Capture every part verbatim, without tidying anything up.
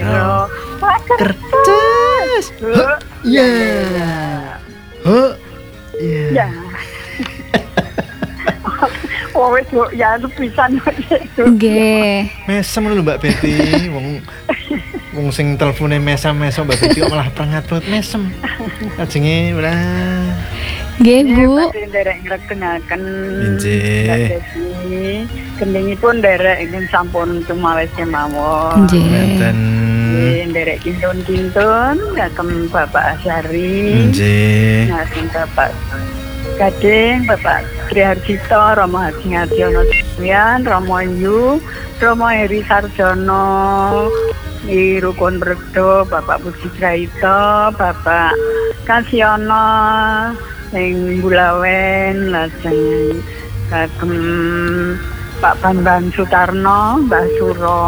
Ro. Kertas. Ya. Ho. Ya. Oh wis yo ya pisan itu. Nggih. Mesem lho Mbak Betty, wong wong sing telpone mesem-mesem Mbak Betty kok malah prengat banget mesem. Ajenge lah. Nggih, Bu. Badhe nderek ngrekenaken. Nggih. Kendhingipun nderek ingkang sampun tumawes kemawon. Nggih. Ngeten. Nggih, nderek kintun-kintun kagem Bapak Asyari. Nggih. Kagem Bapak Gading, Bapak Triharjito, Romo Haji Ngadiono Semian, Romo Yu, Romo Heri Sarjono, di Rukun Bregdo, Bapak Budi Graito, Bapak Kasiono, ing Bulawen, lajeng kagem Pak Bambang Sutarno, Mbah Suro,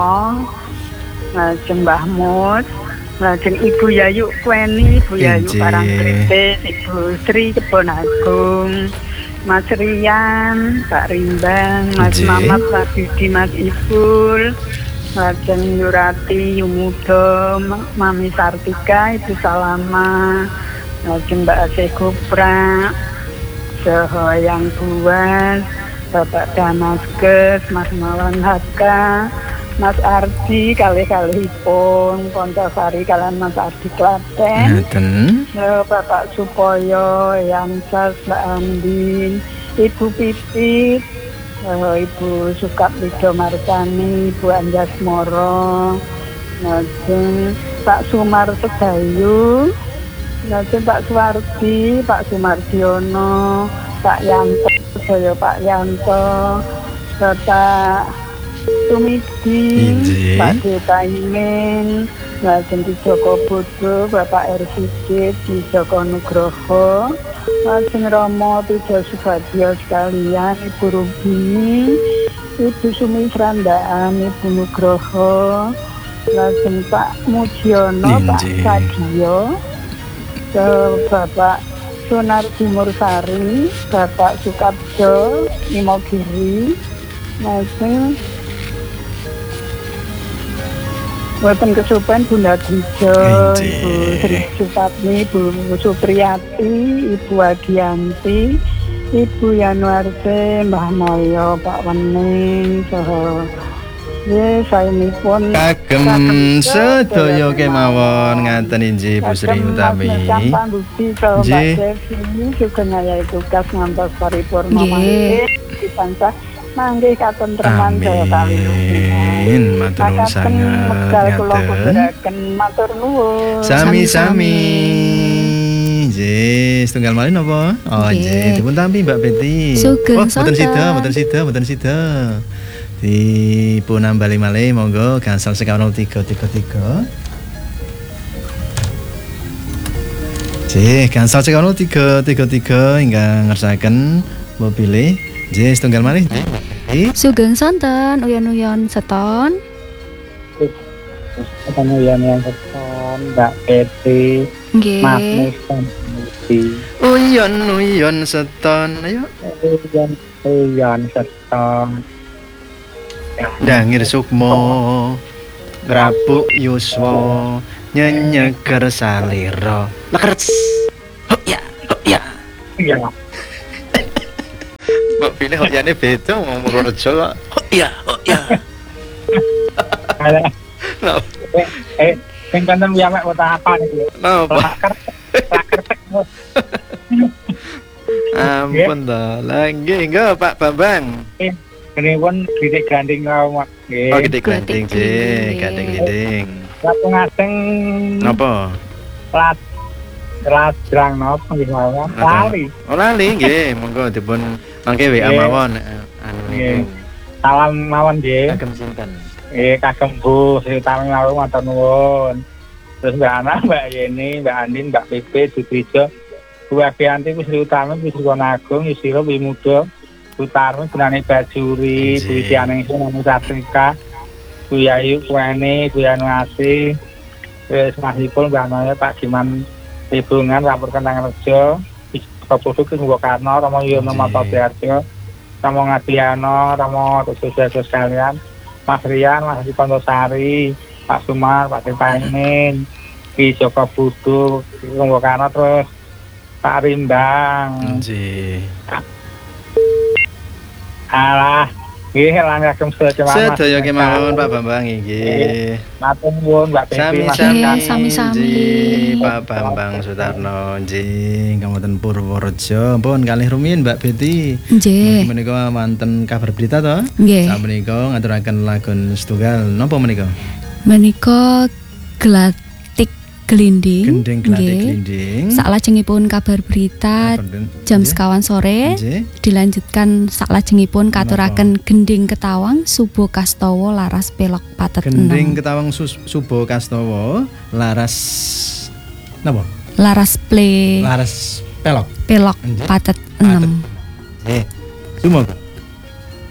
lajeng Mbah Mus, lajeng Ibu Yayu Kweni, Ibu Yayu Parangtritis, Ibu Sri Kebon Agung, Mas Rian, Pak Rimbang, Mas Mamat, Pak Bidi, Mas Ibul, lajeng Yurati, Yumudo, Mami Sartika, Ibu Salama, lajeng Mbak Aceh Kupra, Sehoyang Buas, Bapak Damaskes, Mas Mawan Haka, Mas Ardi kalih-kalihipun Pontosari kalian Mas Ardi Klaten. Ngeten. Bapak Supoyo, Yansas, Mbak Andin, Ibu Pipit, Ibu Sukaplido Marsani, Ibu Anjas Moro, lajeng Pak Sumar Sedayu, lajeng Pak Suwardi, Pak Sumardiono, Pak Yanto, saya Pak Yanto, Bapak Tumidi, Pak Deta Imin, lajeng di Joko Bodo, Bapak Ersigit, di Joko Nugroho, lajeng Romo Tijo Subadio sekalian, Ibu Rubini, Ibu Sumi Frandaan, Ibu Nugroho, lajeng Pak Mujiono, Pak Sadio, Bapak Sunardi Mursari, Bapak Sukabjo, Imogiri, lajeng Wonten kesupen Bunda Dijo, Ibu Sri Supatmi, Ibu Supriyati, Ibu Adianti, Ibu Yanuarse, Mbah Moyo, Pak Wening, saha nggih saenipun kagem sedaya kemawon ngaten inggih Bu Sri Utami. Nggih. Sugeng ayahe tugas ngantos paripurna mangke dipancah mangke katentreman jaya Amin. Matur nuwun sanget. Matur nuwun. Sami-sami. Nggih, setunggal malih napa? Oh, nggih, dipun tampi Mbak Betty. Sugeng oh, mboten sida, mboten sida, mboten sida. Dipun nambali malih monggo gangsal sekawan nol tiga tiga tiga. Nggih, gangsal sekawan nol tiga tiga tiga ingkang ngersakaken pilih. Nggih, setunggal malih. Sugeng sonten uyon-uyon seton. Seton uyon-uyon seton, Mbak Betty. Nggih. Mas Musti. Uyon-uyon seton, ayo. Uyon-uyon seton. Dangir Sukmo, Brapuk Yuswa, nyenyeger salira. Lekerts. Hok ya, hok ya. Iya. Mbak pilih hoyane beda mau Purworejo kok. Oh iya, oh iya. No. Eh, eh, sing kanten piyamak kota apa niku? Napa? Laker. Laker tek. Ampun to. Lah nggih, nggih Pak Bambang. Eh, kene pun didik gandeng kau nggih. Oh, didik gandeng, nggih, gandeng-gandeng. Satu ngaseng Napa? Plat Kelas jerang nopo nggih mawon. Lali. Oh lali nggih, monggo dipun mangke W A mawon anu niku. Salam mawon nggih. Kagem sinten? Nggih, kagem Bu Sri Utami mawon matur nuwun. Terus Mbak Ana, Mbak Yeni, Mbak Andin, Mbak Pepe, Dudijo, Bu Abianti, Bu Sri Utami, Bu Sri Agung, Yusiro, Bu Mudo, Bu Tarun, Bu Nani Bajuri, Bu Tianingsi, Namu Satrika, Bu Yayu, Kweni, Bu Yanuasi, Wes Masipul, Mbak Noya, Pak Giman, Hubungan laporkan tangan rejo, Kapusuk Mbok Karno, Romo Yono Mata Biarjo, Romo Ngadiano, Romo Tujuh sekalian, Mas Rian, Mas Di Pondosari, Pak Sumar, Pak Tipanin, Ki Joko Budu, Rombokano terus Pak Rimbang. Nggih. Alah, nggih langkung sedaya Mas. Sedaya kemawon Pak Bambang nggih. Matur nuwun Mbak Pipi, Mas. Sami-sami. Nggih, sami-sami. Nggih, Pak Bambang Sutarno nggih, Kabupaten Purworejo. Pun kalih rumiyin Mbak Betty. Nggih. Menika wonten kabar berita to? Nggih. Sapunika ngaturaken lagun setunggal napa menika? Menika Glatik Glinding. Gending Glatik Nggih. Glinding. Saklajengipun kabar berita jam sekawan sore Nggih. dilanjutkan saklajengipun katuraken Gending Ketawang Subo Kastowo Laras Pelok Patet Gending enem. Ketawang Sus- Subo Kastowo Laras napa? Laras Ple Laras Pelok. Pelok Nggih. Patet Patet. enam. Eh, sumoga